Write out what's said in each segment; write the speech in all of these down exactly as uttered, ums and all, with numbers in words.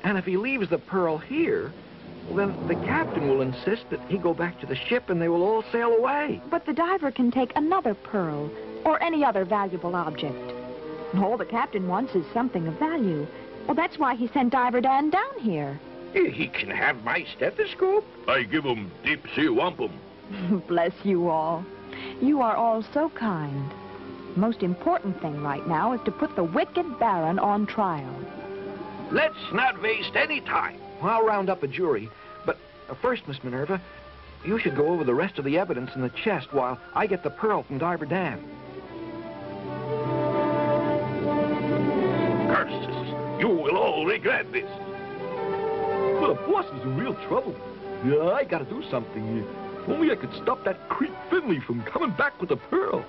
And if he leaves the pearl here, well, then the captain will insist that he go back to the ship and they will all sail away. But the diver can take another pearl or any other valuable object. All the captain wants is something of value. Well, that's why he sent Diver Dan down here. He can have my stethoscope. I give him deep sea wampum. Bless you all. You are all so kind. Most important thing right now is to put the wicked Baron on trial. Let's not waste any time. Well, I'll round up a jury. But uh, first, Miss Minerva, you should go over the rest of the evidence in the chest while I get the pearl from Diver Dan. Curses, you will all regret this. Well, the boss is in real trouble. Yeah, I gotta do something. If only I could stop that creep Finley from coming back with the pearl.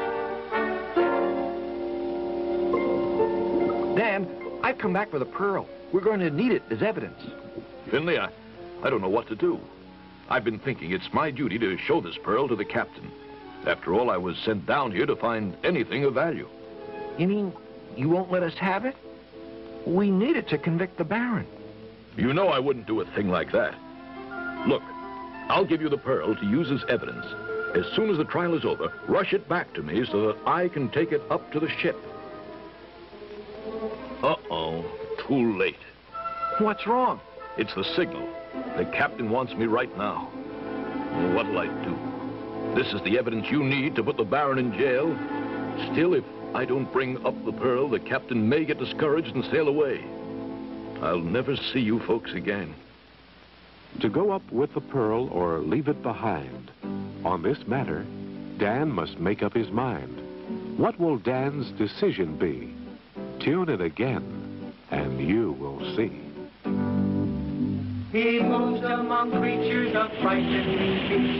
Dan, I've come back with a pearl. We're going to need it as evidence. Finley, I, I don't know what to do. I've been thinking it's my duty to show this pearl to the captain. After all, I was sent down here to find anything of value. You mean you won't let us have it? We need it to convict the Baron. You know I wouldn't do a thing like that. Look, I'll give you the pearl to use as evidence. As soon as the trial is over, rush it back to me so that I can take it up to the ship. Uh-oh, too late. What's wrong? It's the signal. The captain wants me right now. What'll I do? This is the evidence you need to put the Baron in jail. Still, if I don't bring up the pearl, the captain may get discouraged and sail away. I'll never see you folks again. To go up with the pearl or leave it behind. On this matter, Dan must make up his mind. What will Dan's decision be? Tune in again, and you will see. He moves among creatures of frightening species.